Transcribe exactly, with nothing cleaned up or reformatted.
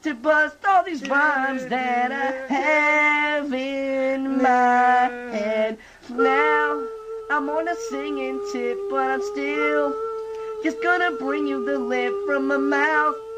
to bust all these rhymes that I have in my head. Now I'm on a singing tip, but I'm still just gonna bring you the lip from my mouth.